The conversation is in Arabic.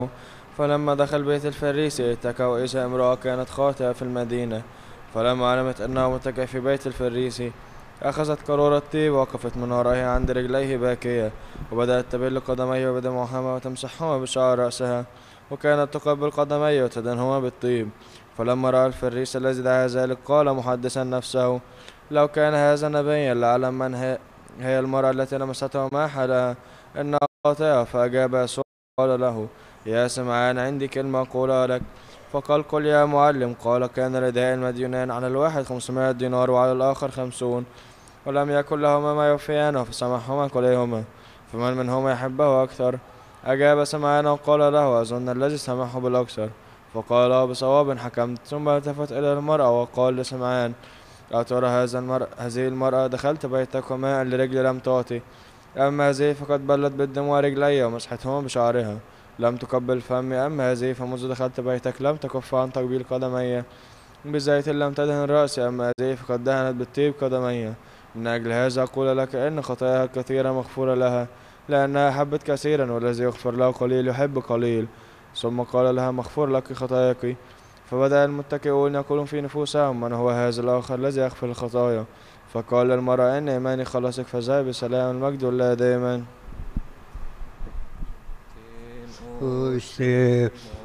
فلما دخل بيت الفريسي اتكى، وإذا امرأة كانت خاطئة في المدينة. فلما علمت أنه متكئ في بيت الفريسي، أخذت قارورة طيب ووقفت من ورائه عند رجليه باكية، وبدأت تبل قدميه بدموعهما وتمسحهما بشعر رأسها، وكانت تقبل قدميه وتدهنهما بالطيب. فلما رأى الفريسي الذي دعا ذلك، قال محدثا نفسه: لو كان هذا نبيا لعلم من هي المرأة التي لمسته وما حالها، إنها خاطئة. فأجاب يسوع قال له: يا سمعان، عندي كلمة أقولها لك. فقال: قل يا معلم. قال: كان لداء المديونان على الواحد 500 دينار وعلى الآخر 50، ولم يكن لهما ما يوفيانه، فسمحهما كليهما. فمن منهما يحبه أكثر؟ أجاب سمعان وقال له: أظن الذي سمحه بالأكثر. فقال له: بصواب حكمت. ثم التفت إلى المرأة وقال لسمعان: أترى هذه المرأة دخلت بيتك وماء لرجلي لم تعطي، أما هذه فقد بلت بالدموع رجلي ومسحتهما بشعرها، لم تقبل فمي. أما هذه فمنذ دخلت بيتك لم تكف عن تقبيل قدمي، بزيت لم تدهن رأسي. أما هذه فقد دهنت بالطيب قدمي. من أجل هذا أقول لك إن خطاياها الكثيرة مغفورة لها، لأنها حبت كثيرا، والذي يغفر له قليل يحب قليل. ثم قال لها: مغفور لك خطاياك. فبدأ المتكئون يقولون في نفوسهم: من هو هذا الآخر الذي يغفر الخطايا؟ فقال المرأة: إن إيماني خلصك، فذهب بسلام، المجد لله دائما. Usted